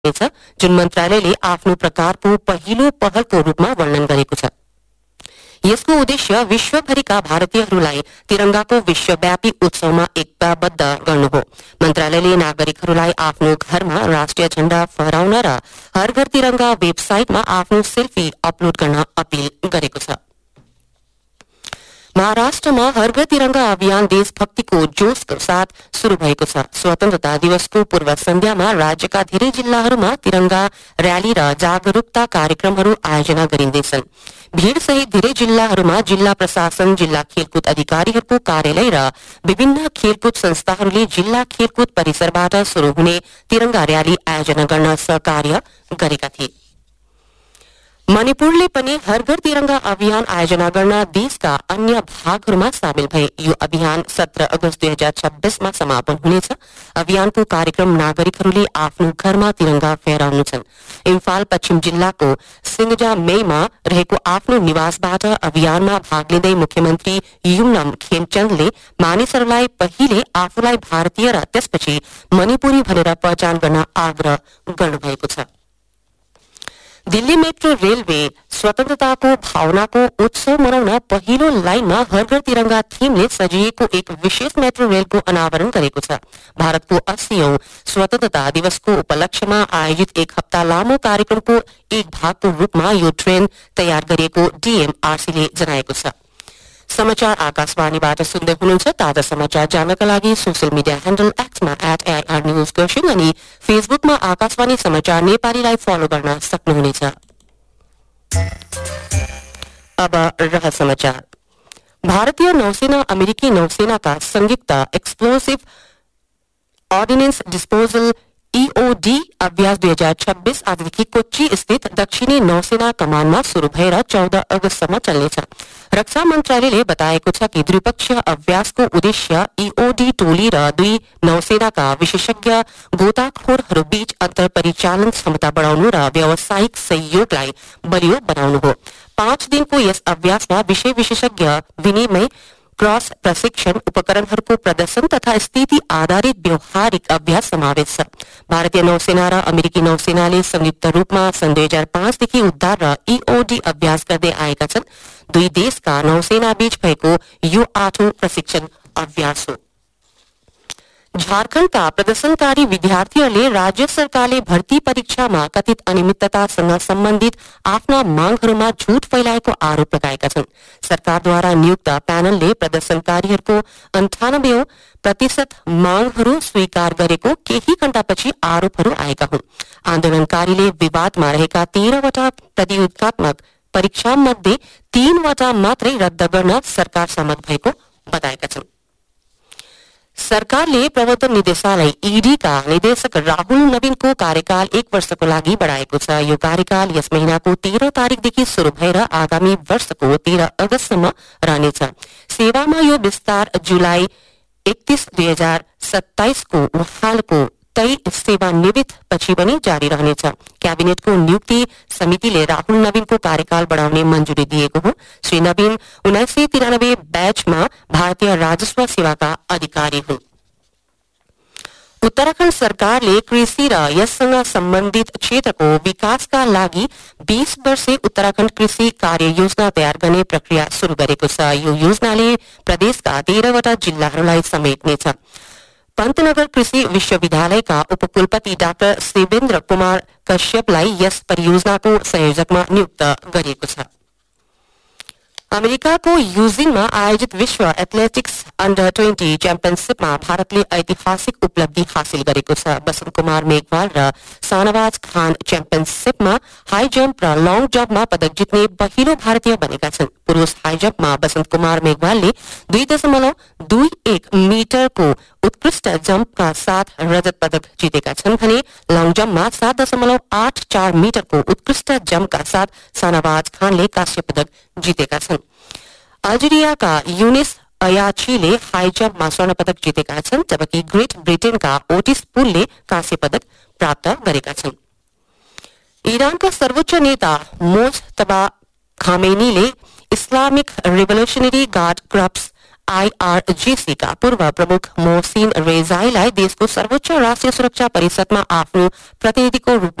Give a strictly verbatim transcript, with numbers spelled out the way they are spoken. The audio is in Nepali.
छ, जुन मन्त्रालयले आफ्नो प्रकारको पहिलो पहलको रूपमा वर्णन गरेको छ। यसको उद्देश्य विश्वभरिका भारतीयहरूलाई तिरंगाको विश्वव्यापी उत्सवमा एकताबद्ध गर्नु हो। मन्त्रालयले नागरिकहरूलाई आफ्नो घरमा राष्ट्रिय झण्डा फहराउन र हर घर तिरंगा वेबसाइटमा आफ्नो सेल्फी अपलोड गर्न अपील गरेको छ। महाराष्ट्रमा हर घर तिरंगा अभियान देशभक्तिको जोशको साथ शुरू भएको छ। स्वतन्त्रता दिवसको पूर्व सन्ध्यामा राज्यका धेरै जिल्लाहरूमा तिरंगा र्याली र जागरूकता कार्यक्रमहरू आयोजना गरिँदैछन्। भीड़ सहित धेरै जिल्लाहरूमा जिल्ला प्रशासन, जिल्ला खेलकुद अधिकारीहरूको कार्यालय र विभिन्न खेलकुद संस्थाहरूले जिल्ला खेलकुद परिसरबाट शुरू हुने तिरंगा र्याली आयोजना गर्न सहकार्य गरेका थिए। मणिपुरले पनि हर घर तिरंगा अभियान आयोजना गर्न देशका अन्य भागहरूमा सामेल भए। यो अभियान सत्रह अगस्त दुई हजार छब्बीसमा समापन हुनेछ। अभियानको कार्यक्रम नागरिकहरूले आफ्नो घरमा तिरंगा फहराउनु छन्। इम्फाल पश्चिम जिल्लाको सिंगजा मेमा रहेको आफ्नो निवासबाट अभियानमा भाग लिँदै मुख्यमन्त्री युमनम खेमचन्दले मानिसहरूलाई पहिले आफूलाई भारतीय र त्यसपछि मणिपुरी भनेर पहिचान गर्न आग्रह गर्नुभएको छ। दिल्ली मेट्रो रेलवे स्वतन्त्रताको भावनाको उत्सव मनाउन पहिलो लाइनमा हर घर तिरंगा थीमले सजिएको एक विशेष मेट्रो रेलको अनावरण गरेको छ। भारतको अस्सीऔं स्वतन्त्रता दिवसको उपलक्ष्यमा आयोजित एक हप्ता लामो कार्यक्रमको एक भागको रूपमा यो ट्रेन तयार गरिएको डीएमआरसीले जनाएको छ। समाचार आकाशवाणीबाट सुन्दै हुनुहुन्छ। ताजा समाचार जान्नका लागि social media handle एक्समा at AIR news गर्छिङ अनि फेसबुकमा आकाशवाणी समाचार नेपालीलाई फलो गर्न सक्नुहुनेछ। अब रह समाचार। भारतीय नौसेना अमेरिकी नौसेनाका संयुक्त एक्सप्लोसिभ अर्डिनेन्स डिस्पोजल ईओडी अभ्यास दुई हजार छब्बीस आजदेखि कोच्चि स्थित दक्षिणी नौसेना कमानमा शुरू भएर चौध अगस्तसम्म चल्नेछ। रक्षा मन्त्रालयले बताएको छ कि द्विपक्षीय अभ्यासको उद्देश्य ईओडी टोली र दुई नौसेनाका विशेषज्ञ गोताखोरहरू बीच अन्तर परिचालन क्षमता बढाउनु र व्यावसायिक सहयोगलाई बलियो बनाउनु हो। पाँच दिनको यस अभ्यासमा विषय विशेषज्ञ विनिमय, क्रस प्रशिक्षण, उपकरणहरूको प्रदर्शन तथा स्थिति आधारित व्यावहारिक अभ्यास समावेश छ। भारतीय नौसेना र अमेरिकी नौसेनाले संयुक्त रूपमा सन् दुई हजार पाँचदेखि उद्धार र ईओडी अभ्यास गर्दै आएका छन्। दुई देशका नौसेना बीच भएको यो आठौं प्रशिक्षण अभ्यास हो। झारखण्डका प्रदर्शनकारी विद्यार्थीहरूले राज्य सरकारले भर्ती परीक्षामा कथित अनियमिततासँग सम्बन्धित आफ्ना मागहरूमा झूट फैलाएको आरोप लगाएका छन्। सरकारद्वारा नियुक्त प्यानलले प्रदर्शनकारीहरूको अन्ठानब्बे प्रतिशत मागहरू स्वीकार गरेको केही घण्टापछि आरोपहरू आएका हुन्। आन्दोलनकारीले विवादमा रहेका तेह्रवटा प्रतियोगितात्मक परीक्षा मध्ये तीनवटा मात्रै रद्द गर्न सरकार सहमत भएको बताएका छन्। सरकारले प्रवर्तन निदेशालय ईडीका निदेशक राहुल नवीनको कार्यकाल एक वर्षको लागि बढ़ाएको छ। यो कार्यकाल यस महिनाको तेह्र तारिकदेखि शुरू भएर आगामी वर्षको तेह्र अगस्तसम्म रहनेछ। सेवामा यो विस्तार जुलाई एकतीस दुई हजार सत्ताइसको हालको तय सेवानिवृत्त पछि पनि जारी रहनेछ। क्याबिनेटको नियुक्ति समितिले राहुल नवीनको कार्यकाल बढ़ाउने मंजूरी दिएको हो। श्री नवीन उन्नाइस सय तिरानब्बे ब्याचमा भारतीय राजस्व सेवाका अधिकारी हुन्। उत्तराखण्ड सरकारले कृषि र यससँग सम्बन्धित क्षेत्रको विकासका लागि बीस वर्षे उत्तराखण्ड कृषि कार्य योजना तयार गर्ने प्रक्रिया शुरू गरेको छ। यो योजनाले प्रदेशका तेह्रवटा जिल्लाहरूलाई समेट्नेछ। पन्तनगर कृषि विश्वविद्यालयका उपकुलपति डाक्टर शिवेन्द्र कुमार कश्यपलाई यस परियोजनाको संयोजकमा नियुक्त गरिएको छ। अमेरिकाको यूजिनमा आयोजित विश्व एथलेटिक्स अन्डर ट्वेन्टी च्याम्पियनशीपमा भारतले ऐतिहासिक उपलब्धि हासिल गरेको छ। बसन्त कुमार मेघवाल र शाहनवाज खान च्याम्पियनशीपमा हाई जम्प र लङ जम्पमा पदक जित्ने पहिलो भारतीय बनेका छन्। पुरुष हाई जम्पमा बसन्त कुमार मेघवालले दुई दशमलव दुई एक मिटरको उत्कृष्ट जम्पका साथ रजत पदक जितेका छन् भने लङ जम्पमा सात दशमलव आठ चार मिटरको उत्कृष्ट जम्पका साथ शाहनवाज खानले कांस्य पदक जितेका छन्। अल्जेरियाका यूनिस अयाचीले हाई जम्पमा स्वर्ण पदक जितेका छन्, जबकि ग्रेट ब्रिटेनका ओटिस पुलले कांस्य पदक प्राप्त गरेका छन्। इरानका सर्वोच्च नेता Mojtaba खामेनीले Islamic revolutionary guard कर्प्स IRGC का पूर्व प्रमुख मोहसिन रेजाईलाई देशको सर्वोच्च राष्ट्रिय सुरक्षा परिषदमा आफ्नो प्रतिनिधिको रूपमा